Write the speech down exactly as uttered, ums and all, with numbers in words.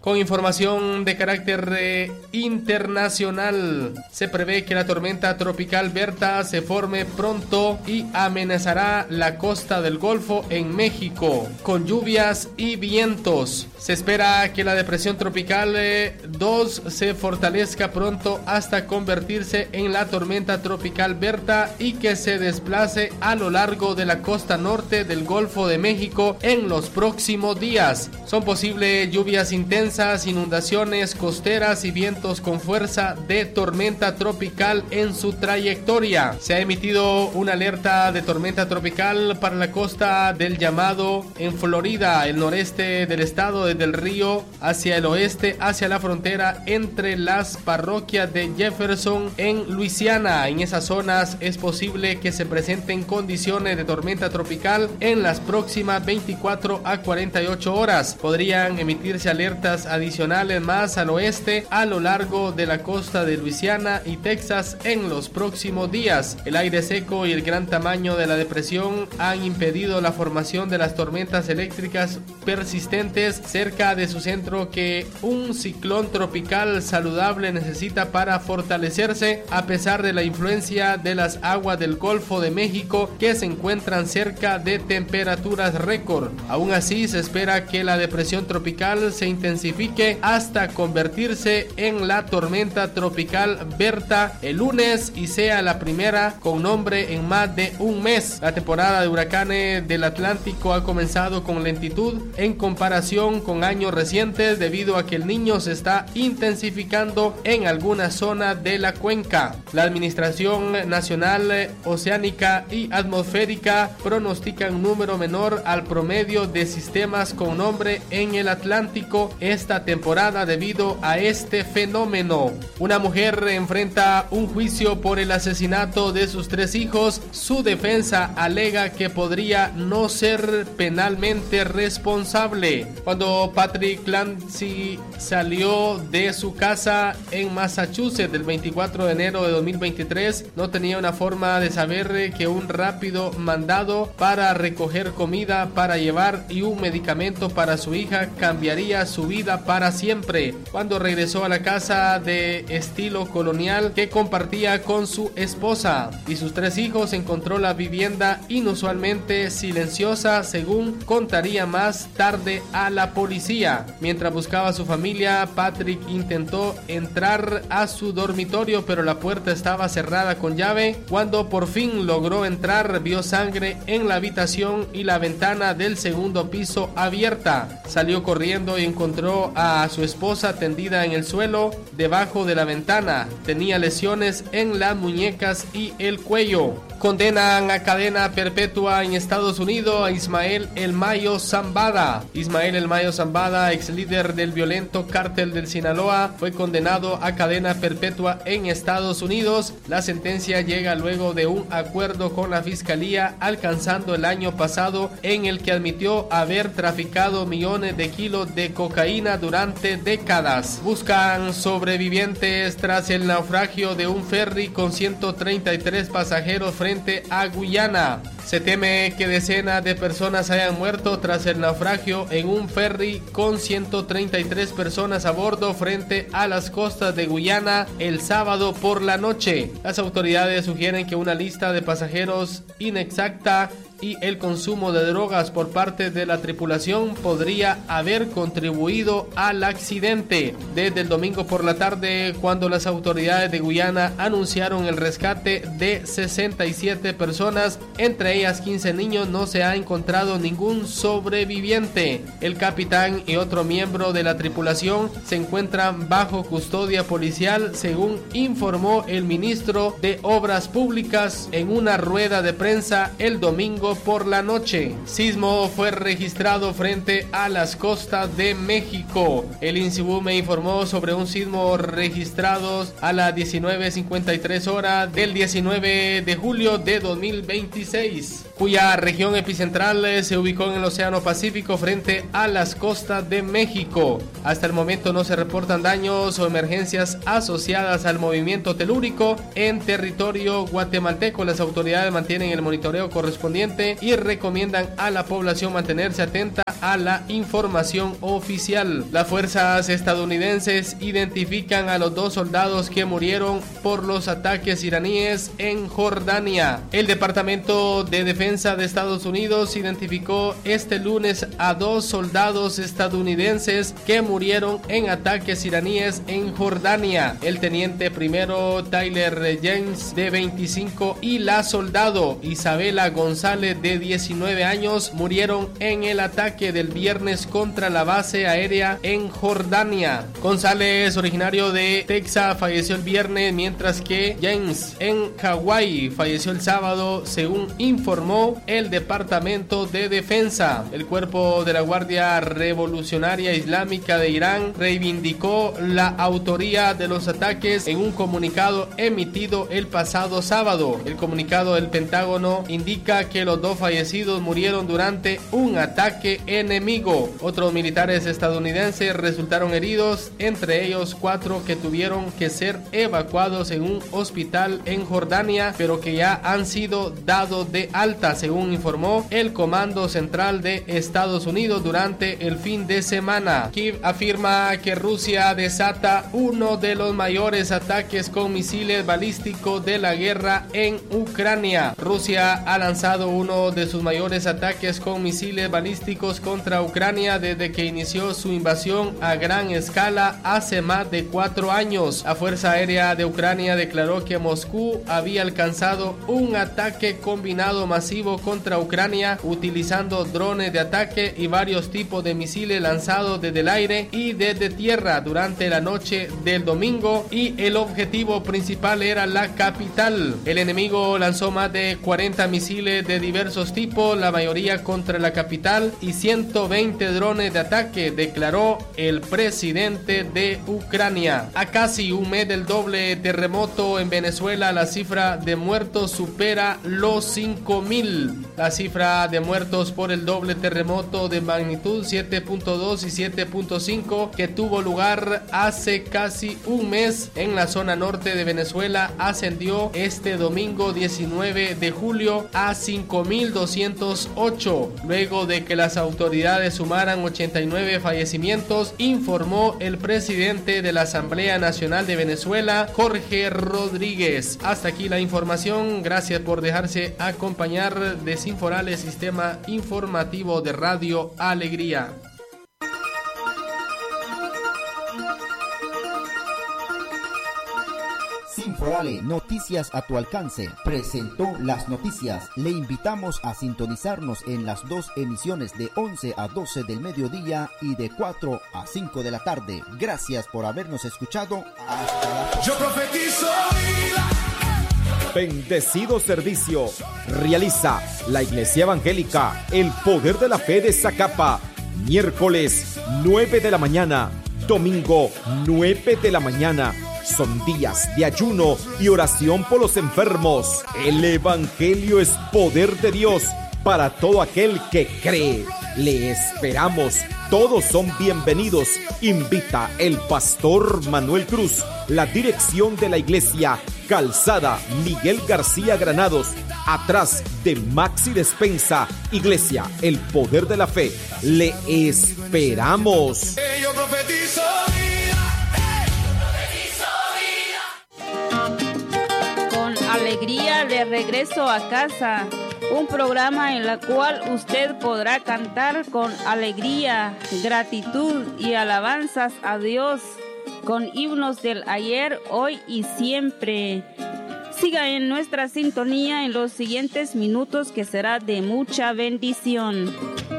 Con información de carácter eh, internacional, se prevé que la tormenta tropical Berta se forme pronto y amenazará la costa del Golfo en México, con lluvias y vientos. Se espera que la depresión tropical eh, dos se fortalezca pronto hasta convertirse en la tormenta tropical Berta y que se desplace a lo largo de la costa norte del Golfo de México en los próximos días. Son posibles lluvias intensas, inundaciones costeras y vientos con fuerza de tormenta tropical en su trayectoria. Se ha emitido una alerta de tormenta tropical para la costa del Llamado en Florida, el noreste del estado, desde el río hacia el oeste, hacia la frontera entre las parroquias de Jefferson en Luisiana. En esas zonas es posible que se presenten condiciones de tormenta tropical en las próximas veinticuatro a cuarenta y ocho horas. Podrían emitirse alertas adicionales más al oeste a lo largo de la costa de Luisiana y Texas en los próximos días. El aire seco y el gran tamaño de la depresión han impedido la formación de las tormentas eléctricas persistentes cerca de su centro que un ciclón tropical saludable necesita para fortalecerse, a pesar de la influencia de las aguas del Golfo de México que se encuentran cerca de temperaturas récord. Aún así, se espera que la depresión tropical se intensifique hasta convertirse en la tormenta tropical Berta el lunes y sea la primera con nombre en más de un mes. La temporada de huracanes del Atlántico ha comenzado con lentitud en comparación con años recientes debido a que el Niño se está intensificando en algunas zonas de la cuenca. La Administración Nacional Oceánica y Atmosférica pronostica un número menor al promedio de sistemas con nombre en el Atlántico esta temporada debido a este fenómeno. Una mujer enfrenta un juicio por el asesinato de sus tres hijos. Su defensa alega que podría no ser penalmente responsable. Cuando Patrick Clancy salió de su casa en Massachusetts el veinticuatro de enero de dos mil veintitrés, no tenía una forma de saber que un rápido mandado para recoger comida para llevar y un medicamento para su hija cambiaría su vida para siempre. Cuando regresó a la casa de estilo colonial que compartía con su esposa y sus tres hijos, encontró la vivienda inusualmente silenciosa, según contaría más tarde a la policía. Mientras buscaba a su familia, Patrick intentó entrar a su dormitorio, pero la puerta estaba cerrada con llave. Cuando por fin logró entrar, vio sangre en la habitación y la ventana del segundo piso abierta. Salió corriendo y encontró a su esposa tendida en el suelo debajo de la ventana. Tenía lesiones en las muñecas y el cuello. Condenan a cadena perpetua en Estados Unidos a Ismael El Mayo Zambada. Ismael El Mayo Zambada, ex líder del violento cártel del Sinaloa, fue condenado a cadena perpetua en Estados Unidos. La sentencia llega luego de un acuerdo con la fiscalía alcanzando el año pasado, en el que admitió haber traficado millones de kilos de cocaína durante décadas. Buscan sobrevivientes tras el naufragio de un ferry con ciento treinta y tres pasajeros frente a Guyana. Se teme que decenas de personas hayan muerto tras el naufragio en un ferry con ciento treinta y tres personas a bordo frente a las costas de Guyana el sábado por la noche. Las autoridades sugieren que una lista de pasajeros inexacta y el consumo de drogas por parte de la tripulación podría haber contribuido al accidente. Desde el domingo por la tarde, cuando las autoridades de Guyana anunciaron el rescate de sesenta y siete personas, entre ellas quince niños, no se ha encontrado ningún sobreviviente. El capitán y otro miembro de la tripulación se encuentran bajo custodia policial, según informó el ministro de Obras Públicas en una rueda de prensa el domingo por la noche. Sismo fue registrado frente a las costas de México. El INSIBUME informó sobre un sismo registrado a las diecinueve cincuenta y tres horas del diecinueve de julio de dos mil veintiséis. cuya región epicentral eh, se ubicó en el Océano Pacífico frente a las costas de México. Hasta el momento no se reportan daños o emergencias asociadas al movimiento telúrico en territorio guatemalteco. Las autoridades mantienen el monitoreo correspondiente y recomiendan a la población mantenerse atenta a la información oficial. Las fuerzas estadounidenses identifican a los dos soldados que murieron por los ataques iraníes en Jordania. El Departamento de Defensa de Estados Unidos identificó este lunes a dos soldados estadounidenses que murieron en ataques iraníes en Jordania. El teniente primero Tyler James, de veinticinco, y la soldado Isabela González, de diecinueve años, murieron en el ataque del viernes contra la base aérea en Jordania. González, originario de Texas, falleció el viernes, mientras que James, en Hawái, falleció el sábado, según informó el Departamento de Defensa. El cuerpo de la Guardia Revolucionaria Islámica de Irán reivindicó la autoría de los ataques en un comunicado emitido el pasado sábado. El comunicado del Pentágono indica que los dos fallecidos murieron durante un ataque enemigo. Otros militares estadounidenses resultaron heridos, entre ellos cuatro que tuvieron que ser evacuados en un hospital en Jordania, pero que ya han sido dados de alta, según informó el Comando Central de Estados Unidos durante el fin de semana. Kiev afirma que Rusia desata uno de los mayores ataques con misiles balísticos de la guerra en Ucrania. Rusia ha lanzado uno de sus mayores ataques con misiles balísticos contra Ucrania desde que inició su invasión a gran escala hace más de cuatro años. La Fuerza Aérea de Ucrania declaró que Moscú había alcanzado un ataque combinado masivo contra Ucrania utilizando drones de ataque y varios tipos de misiles lanzados desde el aire y desde tierra durante la noche del domingo, y el objetivo principal era la capital. El enemigo lanzó más de cuarenta misiles de diversos tipos, la mayoría contra la capital, y ciento veinte drones de ataque, declaró el presidente de Ucrania. A casi un mes del doble terremoto en Venezuela, la cifra de muertos supera los cinco mil. La cifra de muertos por el doble terremoto de magnitud siete punto dos y siete punto cinco que tuvo lugar hace casi un mes en la zona norte de Venezuela ascendió este domingo diecinueve de julio a cinco mil doscientos ocho, luego de que las autoridades sumaran ochenta y nueve fallecimientos, informó el presidente de la Asamblea Nacional de Venezuela, Jorge Rodríguez. Hasta aquí la información. Gracias por dejarse acompañar de Sinforales, Sistema Informativo de Radio Alegría. Sinforale, noticias a tu alcance, presentó las noticias. Le invitamos a sintonizarnos en las dos emisiones de once a doce del mediodía y de cuatro a cinco de la tarde. Gracias por habernos escuchado. Hasta la próxima. Yo profetizo vida. Bendecido servicio realiza la Iglesia Evangélica El Poder de la Fe de Zacapa, miércoles nueve de la mañana, domingo nueve de la mañana. Son días de ayuno y oración por los enfermos. El Evangelio es poder de Dios para todo aquel que cree. Le esperamos. Todos son bienvenidos. Invita el pastor Manuel Cruz. La dirección de la iglesia, Calzada Miguel García Granados, atrás de Maxi Despensa. Iglesia El Poder de la Fe. Le esperamos. Yo profetizo. Alegría de regreso a casa, un programa en el cual usted podrá cantar con alegría, gratitud y alabanzas a Dios, con himnos del ayer, hoy y siempre. Siga en nuestra sintonía en los siguientes minutos, que será de mucha bendición.